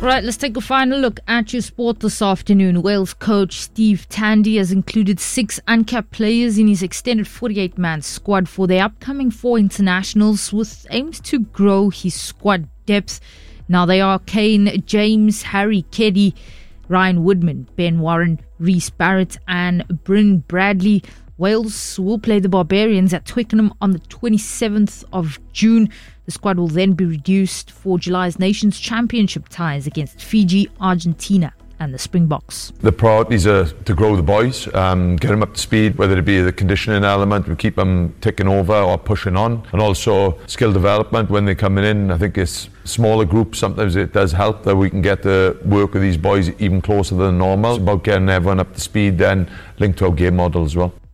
Right, let's take a final look at your sport this afternoon. Wales coach Steve Tandy has included 6 uncapped players in his extended 48-man squad for their upcoming 4 internationals, with aims to grow his squad depth. Now they are Kane James, Harry Keddy, Ryan Woodman, Ben Warren, Rhys Barrett and Bryn Bradley. Wales will play the Barbarians at Twickenham on the 27th of June. The squad will then be reduced for July's Nations Championship ties against Fiji, Argentina and the Springboks. The priorities are to grow the boys, get them up to speed, whether it be the conditioning element, we keep them ticking over or pushing on, and also skill development when they're coming in. I think it's smaller groups, sometimes it does help that we can get the work with these boys even closer than normal. It's about getting everyone up to speed, then linked to our game model as well.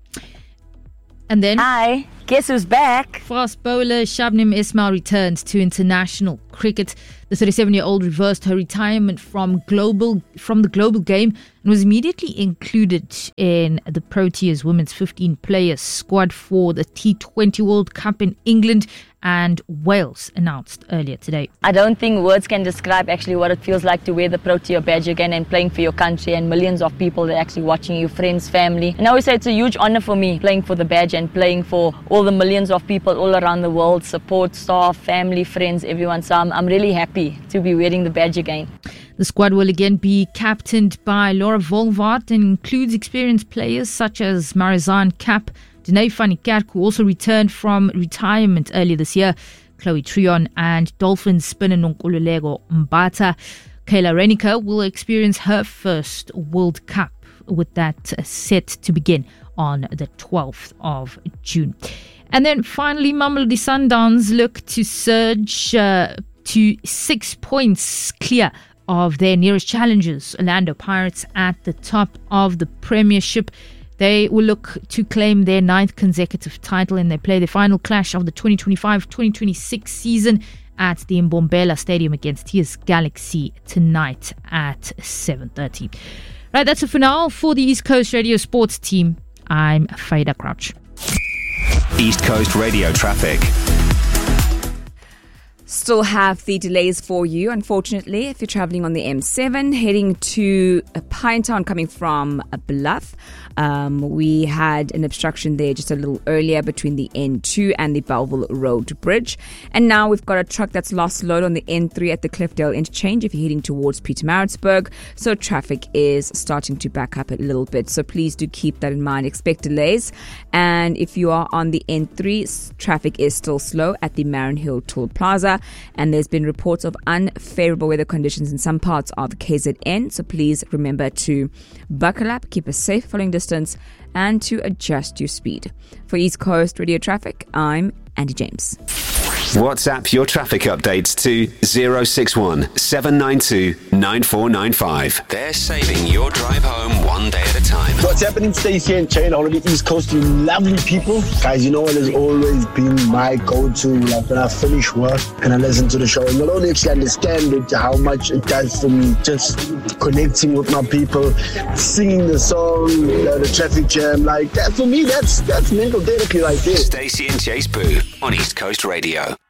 And then, hi, guess who's back? Fast bowler Shabnim Ismail returns to international cricket. The 37-year-old reversed her retirement from the global game and was immediately included in the Proteas women's 15-player squad for the T20 World Cup in England and Wales, announced earlier today. I don't think words can describe actually what it feels like to wear the Protea badge again and playing for your country and millions of people that are actually watching you, friends, family. And I always say it's a huge honor for me playing for the badge and playing for all the millions of people all around the world, support staff, family, friends, everyone. So I'm really happy to be wearing the badge again. The squad will again be captained by Laura Volvaart and includes experienced players such as Marizanne Kapp, Danae van Niekerk, who also returned from retirement earlier this year, Chloe Trion and Dolphins spinner Nonkululeko Mbata. Kayla Renica will experience her first World Cup, with that set to begin on the 12th of June. And then finally, Mamelodi Sundowns look to surge to 6 points clear of their nearest challengers, Orlando Pirates, at the top of the Premiership. They will look to claim their 9th consecutive title, and they play the final clash of the 2025-2026 season at the Mbombela Stadium against TS Galaxy tonight at 7:30. Right, that's it for now. For the East Coast Radio Sports team, I'm Faida Crouch. East Coast Radio traffic. Still have the delays for you, unfortunately, if you're travelling on the M7, heading to Pinetown coming from Bluff. We had an obstruction there just a little earlier between the N2 and the Belleville Road Bridge. And now we've got a truck that's lost load on the N3 at the Cliffdale Interchange if you're heading towards Pietermaritzburg. So traffic is starting to back up a little bit. So please do keep that in mind. Expect delays. And if you are on the N3, traffic is still slow at the Marin Hill Toll Plaza. And there's been reports of unfavorable weather conditions in some parts of KZN. So please remember to buckle up, keep a safe following distance, and to adjust your speed. For East Coast Radio Traffic, I'm Andy James. WhatsApp your traffic updates to 061 792 9495. They're saving your drive home one day at a time. What's happening, Stacey and Chain, all of the East Coast, you lovely people. Guys, you know what has always been my go-to, like when I finish work and I listen to the show. And you'll only actually understand it, how much it does for me, just connecting with my people, singing the song, the traffic jam, like that. For me, that's mental therapy right there. Stacey and Chase Boo on East Coast Radio.